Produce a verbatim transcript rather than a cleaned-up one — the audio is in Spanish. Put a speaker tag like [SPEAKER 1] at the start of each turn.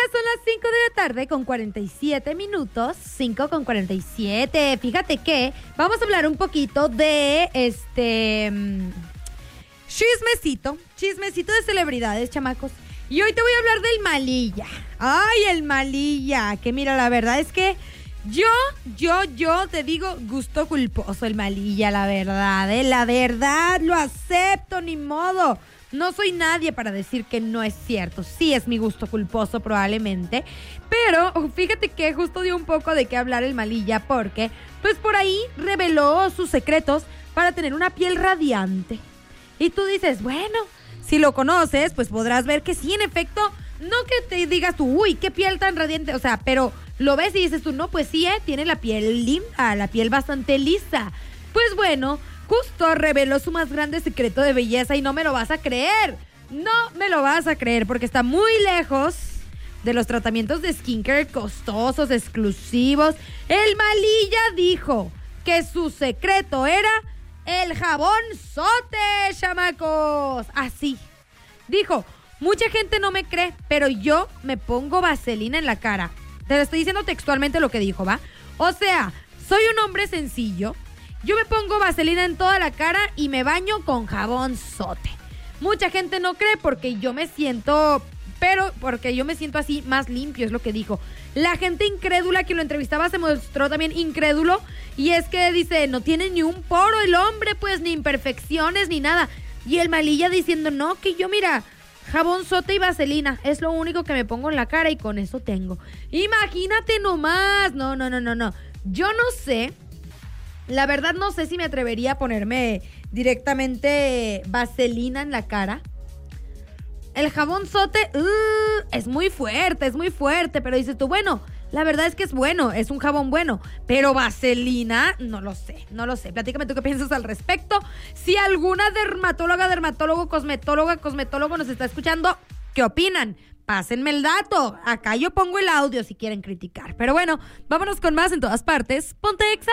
[SPEAKER 1] son las cinco de la tarde con cuarenta y siete minutos, cinco con cuarenta y siete. Fíjate que vamos a hablar un poquito de este mm, chismecito, chismecito de celebridades, chamacos. Y hoy te voy a hablar del Malilla. Ay, el Malilla, que mira, la verdad es que yo, yo, yo te digo, gusto culposo el Malilla, la verdad, ¿eh? La verdad, lo acepto, ni modo. No soy nadie para decir que no es cierto. Sí es mi gusto culposo probablemente, pero fíjate que justo dio un poco de qué hablar el Malilla porque, pues por ahí reveló sus secretos para tener una piel radiante. Y tú dices, bueno, si lo conoces, pues podrás ver que sí, en efecto, no que te digas tú, uy, qué piel tan radiante, o sea, pero lo ves y dices tú, no, pues sí, eh, tiene la piel linda, la piel bastante lisa. Pues bueno, justo reveló su más grande secreto de belleza y no me lo vas a creer. No me lo vas a creer porque está muy lejos de los tratamientos de skincare costosos, exclusivos. El Malilla dijo que su secreto era el jabón sote, chamacos. Así. Dijo, mucha gente no me cree, pero yo me pongo vaselina en la cara. Te lo estoy diciendo textualmente lo que dijo, ¿va? O sea, soy un hombre sencillo. Yo me pongo vaselina en toda la cara y me baño con jabón sote. Mucha gente no cree porque yo me siento, pero porque yo me siento así más limpio, es lo que dijo. La gente incrédula que lo entrevistaba se mostró también incrédulo y es que dice, no tiene ni un poro el hombre, pues ni imperfecciones ni nada. Y el Malilla diciendo, no, que yo mira, jabón sote y vaselina, es lo único que me pongo en la cara y con eso tengo. Imagínate nomás, no, no, no, no, no. Yo no sé. La verdad no sé si me atrevería a ponerme directamente vaselina en la cara. El jabón sote uh, es muy fuerte, es muy fuerte, pero dices tú, bueno, la verdad es que es bueno, es un jabón bueno, pero vaselina, no lo sé, no lo sé. Platícame tú qué piensas al respecto. Si alguna dermatóloga, dermatólogo, cosmetóloga, cosmetólogo nos está escuchando, ¿qué opinan? Pásenme el dato. Acá yo pongo el audio si quieren criticar. Pero bueno, vámonos con más en todas partes. Ponte Exa.